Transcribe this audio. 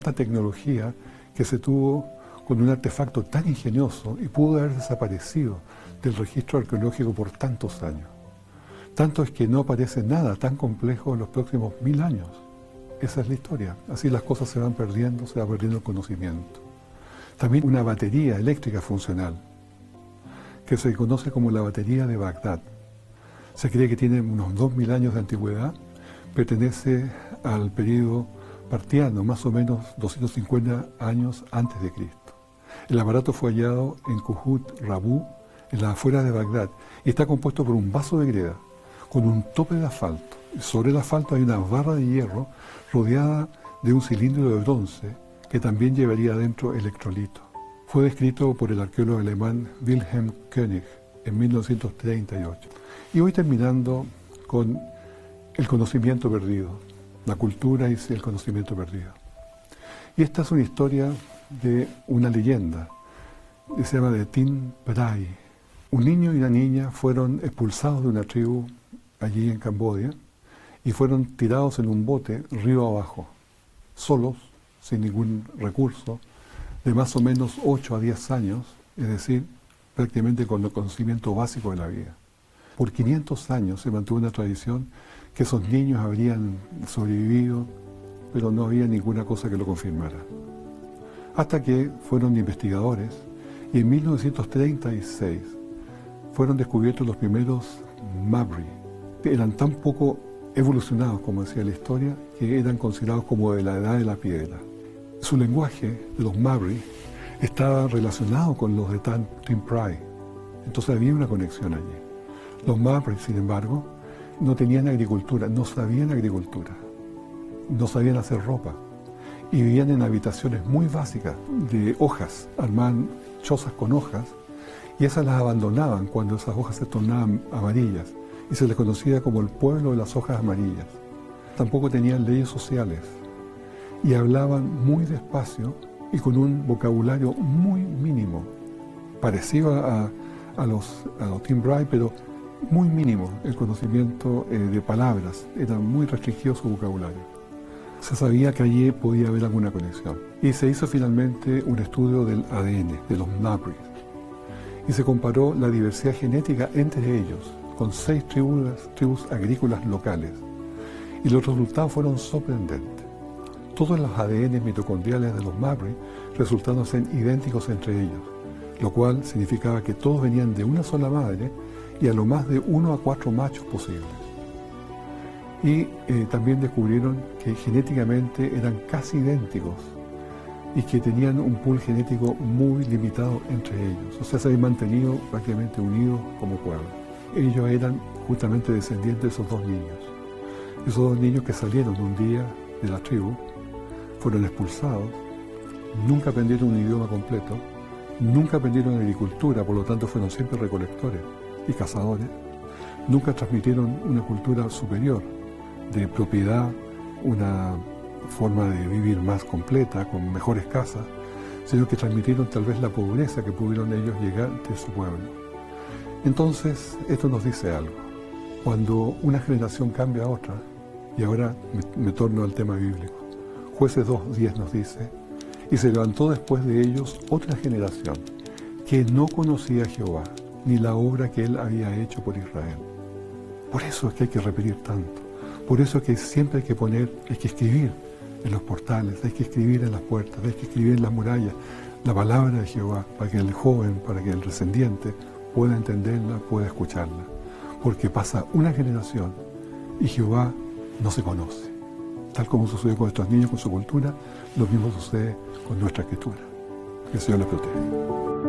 Esta tecnología que se tuvo con un artefacto tan ingenioso y pudo haber desaparecido del registro arqueológico por tantos años. Tanto es que no aparece nada tan complejo en los próximos 1000 años. Esa es la historia. Así las cosas se van perdiendo, se va perdiendo el conocimiento. También una batería eléctrica funcional, que se conoce como la batería de Bagdad. Se cree que tiene unos 2000 años de antigüedad, pertenece al periodo partiano, más o menos 250 años antes de Cristo. El aparato fue hallado en Kuhut Rabu, en las afueras de Bagdad, y está compuesto por un vaso de greda, con un tope de asfalto. Sobre el asfalto hay una barra de hierro rodeada de un cilindro de bronce que también llevaría adentro electrolito. Fue descrito por el arqueólogo alemán Wilhelm König en 1938. Y voy terminando con el conocimiento perdido, la cultura y el conocimiento perdido. Y esta es una historia de una leyenda que se llama de Tin Brai. Un niño y una niña fueron expulsados de una tribu allí en Camboya y fueron tirados en un bote río abajo, solos, sin ningún recurso, de más o menos 8 a 10 años, es decir, prácticamente con el conocimiento básico de la vida. Por 500 años se mantuvo una tradición que esos niños habrían sobrevivido, pero no había ninguna cosa que lo confirmara. Hasta que fueron investigadores y en 1936 fueron descubiertos los primeros Mabri. Eran tan poco evolucionados, como decía la historia, que eran considerados como de la edad de la piedra. Su lenguaje, de los Mabri, estaba relacionado con los de Tin Brai. Entonces había una conexión allí. Los Mabri, sin embargo, no tenían agricultura, no sabían agricultura, no sabían hacer ropa y vivían en habitaciones muy básicas de hojas, armaban chozas con hojas y esas las abandonaban cuando esas hojas se tornaban amarillas y se les conocía como el pueblo de las hojas amarillas. Tampoco tenían leyes sociales y hablaban muy despacio y con un vocabulario muy mínimo, parecido a los Tin Brai, pero muy mínimo el conocimiento de palabras, era muy restringido su vocabulario. Se sabía que allí podía haber alguna conexión. Y se hizo finalmente un estudio del ADN, de los Mabri, y se comparó la diversidad genética entre ellos, con 6 tribus agrícolas locales. Y los resultados fueron sorprendentes. Todos los ADN mitocondriales de los Mabri resultaron ser idénticos entre ellos, lo cual significaba que todos venían de una sola madre y a lo más de 1 a 4 machos posibles. Y también descubrieron que genéticamente eran casi idénticos y que tenían un pool genético muy limitado entre ellos. O sea, se habían mantenido prácticamente unidos como pueblo. Ellos eran justamente descendientes de esos 2 niños. Esos 2 niños que salieron un día de la tribu, fueron expulsados, nunca aprendieron un idioma completo, nunca aprendieron agricultura, por lo tanto fueron siempre recolectores y cazadores, nunca transmitieron una cultura superior de propiedad, una forma de vivir más completa, con mejores casas, sino que transmitieron tal vez la pobreza que pudieron ellos llegar de su pueblo. Entonces, esto nos dice algo. Cuando una generación cambia a otra, y ahora me torno al tema bíblico, Jueces 2:10 nos dice, y se levantó después de ellos otra generación que no conocía a Jehová, ni la obra que él había hecho por Israel. Por eso es que hay que repetir tanto. Por eso es que siempre hay que escribir en los portales, hay que escribir en las puertas, hay que escribir en las murallas la palabra de Jehová, para que el joven, para que el descendiente pueda entenderla, pueda escucharla. Porque pasa una generación y Jehová no se conoce. Tal como sucedió con estos niños, con su cultura, lo mismo sucede con nuestra escritura. Que el Señor les proteja.